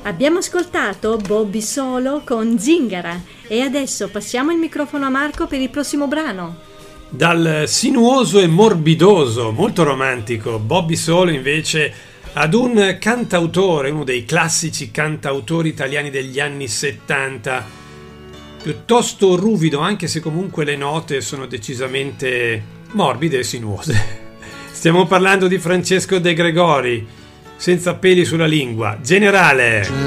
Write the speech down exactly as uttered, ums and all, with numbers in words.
Abbiamo ascoltato Bobby Solo con Zingara e adesso passiamo il microfono a Marco per il prossimo brano. Dal sinuoso e morbidoso, molto romantico, Bobby Solo invece ad un cantautore, uno dei classici cantautori italiani degli anni settanta, piuttosto ruvido, anche se comunque le note sono decisamente morbide e sinuose. Stiamo parlando di Francesco De Gregori, senza peli sulla lingua. Generale.